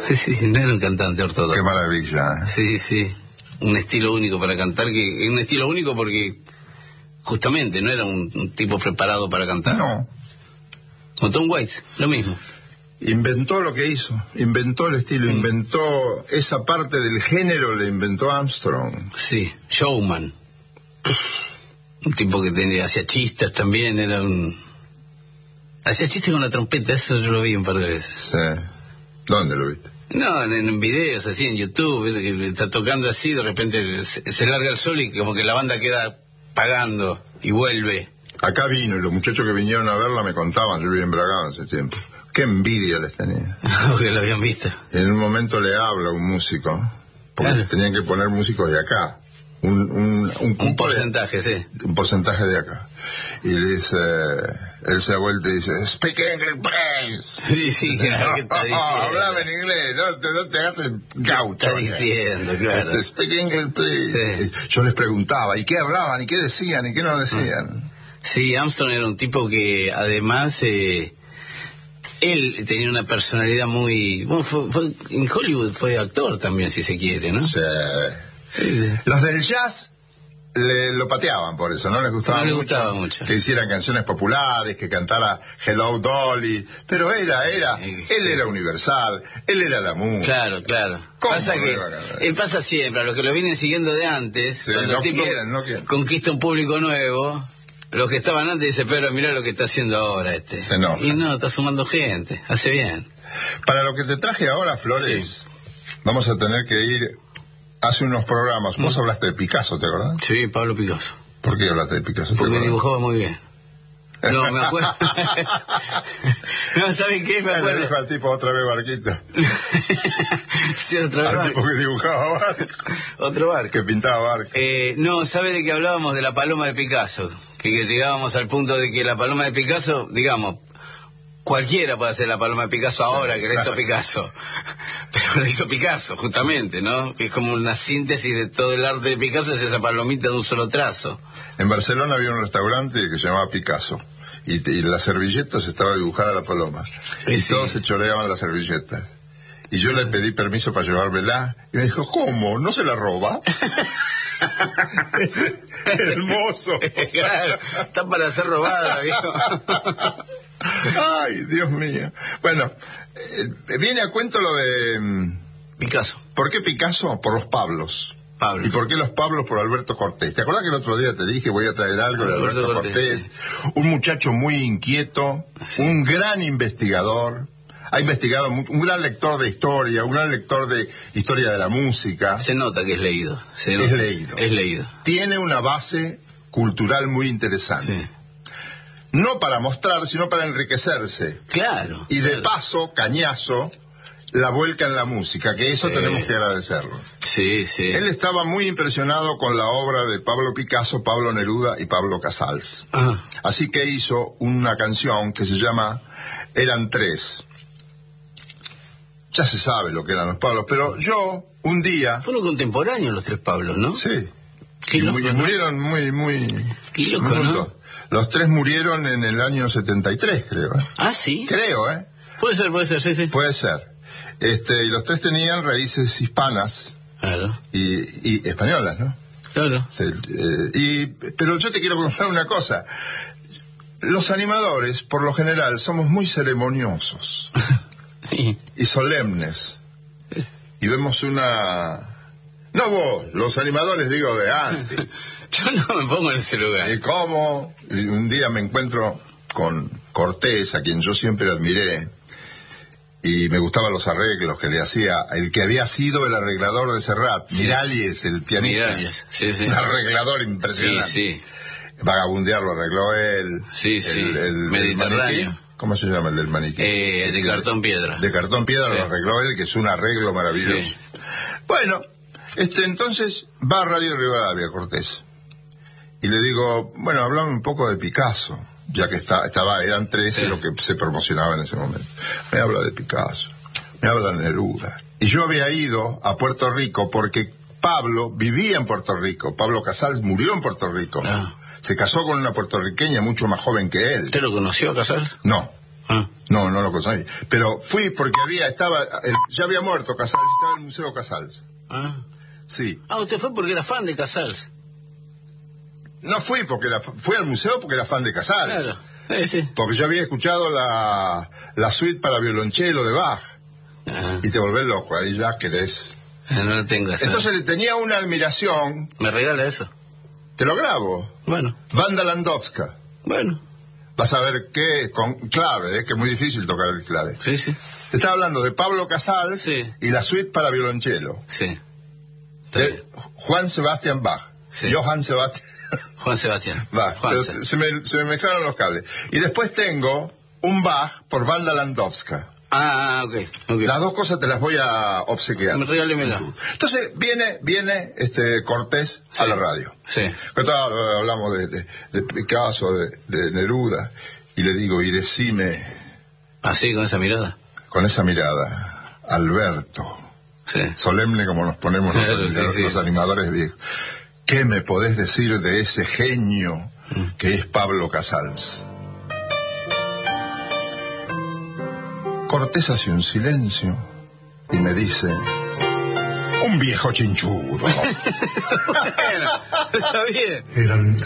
Sí, no era un cantante ortodoxo. Qué maravilla. Sí, sí. Un estilo único para cantar, que un estilo único porque justamente no era un tipo preparado para cantar. No. Con Tom Waits, lo mismo. Inventó lo que hizo, inventó el estilo, inventó esa parte del género, le inventó Armstrong. Sí, showman. Un tipo que hacía chistes también, hacía chistes con la trompeta, eso yo lo vi un par de veces. Sí. ¿Dónde lo viste? No, en videos, así en YouTube, que está tocando así, de repente se larga el sol y como que la banda queda pagando y vuelve. Acá vino y los muchachos que vinieron a verla me contaban, yo vivía en Bragado en ese tiempo. Qué envidia les tenía. Porque lo habían visto. En un momento le habla un músico, porque claro, tenían que poner músicos de acá. Un porcentaje, sí. Un porcentaje de acá. Y le dice, él se da vuelta y dice, speak English, please. Sí, claro, ¿qué está diciendo? Hablame en inglés, no te hagas el gaucho. Está diciendo, claro. Speak English, please. Sí. Yo les preguntaba, ¿y qué hablaban? ¿Y qué decían? ¿Y qué no decían? Sí, Armstrong era un tipo que además... él tenía una personalidad muy... Bueno, en Hollywood fue actor también, si se quiere, ¿no? Sí. Los del jazz lo pateaban por eso, no les gustaba, mucho que hicieran canciones populares, que cantara Hello Dolly, pero él era universal, él era la música. Claro. Pasa que él pasa siempre, a los que lo vienen siguiendo de antes, sí, cuando el tipo conquista un público nuevo, los que estaban antes dicen, pero mirá lo que está haciendo ahora Se enoja. Y no, está sumando gente, hace bien. Para lo que te traje ahora, Flores, sí, vamos a tener que ir... Hace unos programas, vos hablaste de Picasso, ¿te acordás? Sí, Pablo Picasso. ¿Por qué hablaste de Picasso? Porque dibujaba muy bien. No, me acuerdo. No, ¿saben qué? Me acuerdo. Le dijo al tipo otra vez barquita. Sí, otra vez. Al tipo que dibujaba barco. Otro barco. Que pintaba barco. No, ¿sabe de qué hablábamos? De la paloma de Picasso. Que llegábamos al punto de que la paloma de Picasso, digamos... Cualquiera puede hacer la paloma de Picasso ahora, que la hizo Picasso. Pero la hizo Picasso, justamente, ¿no? Que es como una síntesis de todo el arte de Picasso, es esa palomita de un solo trazo. En Barcelona había un restaurante que se llamaba Picasso. Y las servilletas estaba dibujada la paloma. Y sí, todos se choreaban las servilletas. Y yo le pedí permiso para llevármela. Y me dijo, ¿cómo? ¿No se la roba? Es hermoso. Claro, está para ser robada, viejo. Ay, Dios mío. Bueno, viene a cuento lo de... Picasso. ¿Por qué Picasso? Por los Pablos. ¿Y por qué los Pablos? Por Alberto Cortés. ¿Te acuerdas que el otro día te dije voy a traer algo de Alberto Cortés? Sí. Un muchacho muy inquieto, sí, un gran investigador, ha investigado mucho, un gran lector de historia, un gran lector de historia de la música. Se nota que es leído. Es leído. Tiene una base cultural muy interesante. Sí. No para mostrar, sino para enriquecerse. Claro. Y de paso, cañazo, la vuelca en la música, que eso tenemos que agradecerlo. Sí, sí. Él estaba muy impresionado con la obra de Pablo Picasso, Pablo Neruda y Pablo Casals. Ajá. Así que hizo una canción que se llama Eran Tres. Ya se sabe lo que eran los Pablos, pero yo, un día... Fueron contemporáneos los tres Pablos, ¿no? Sí. Qué loco, ¿no? Murieron muy... Qué loco, ¿no? Los tres murieron en el año 73, creo. ¿Ah, sí? Creo, Puede ser, sí. Puede ser. Y los tres tenían raíces hispanas. Claro. Y españolas, ¿no? Claro. Pero yo te quiero contar una cosa. Los animadores, por lo general, somos muy ceremoniosos. Sí. Y solemnes. Y vemos una... No vos, los animadores, digo, de antes. Yo no me pongo en ese lugar. ¿Y cómo? Y un día me encuentro con Cortés, a quien yo siempre admiré, y me gustaban los arreglos que le hacía el que había sido el arreglador de Serrat, sí. Miralles, el pianista. Miralles, sí. Un arreglador impresionante. Sí. Vagabundear lo arregló él. Sí. El Mediterráneo. ¿Cómo se llama el del maniquí? De cartón piedra. De cartón piedra sí. Lo arregló él, que es un arreglo maravilloso. Sí. Bueno, entonces va a Radio Rivadavia Cortés. Y le digo, bueno, hablame un poco de Picasso, ya que eran 13 lo que se promocionaba en ese momento. Me habla de Picasso, me habla de Neruda. Y yo había ido a Puerto Rico porque Pablo vivía en Puerto Rico. Pablo Casals murió en Puerto Rico. Ah. Se casó con una puertorriqueña mucho más joven que él. ¿Usted lo conoció a Casals? No. No, no lo conseguí. Pero fui porque ya había muerto Casals, estaba en el Museo Casals. Sí. Usted fue porque era fan de Casals. No fui fui al museo porque era fan de Casals. Claro. Sí. Porque yo había escuchado la suite para violonchelo de Bach. Y te volvés loco, ahí ya querés. No lo tengo eso. Entonces le tenía una admiración. ¿Me regala eso? Te lo grabo. Bueno. Wanda Landowska. Bueno. Vas a ver qué, con clave, que es muy difícil tocar el clave. Sí, sí. Te estaba hablando de Pablo Casals, sí, y la suite para violonchelo. Sí. De Juan Sebastián Bach. Sí. Johann Sebastián. Juan Sebastián. Bach. Se me mezclaron los cables. Y después tengo un Bach por Wanda Landowska. Okay. Las dos cosas te las voy a obsequiar. Regálemela. Entonces viene Cortés a la radio. Sí. Hablamos de Picasso, de Neruda, y le digo, y decime... ¿Así, con esa mirada? Con esa mirada, Alberto, sí, solemne como nos ponemos los animadores viejos, ¿qué me podés decir de ese genio que es Pablo Casals? Cortés hace un silencio y me dice, un viejo chinchudo. Bueno, está bien. Eran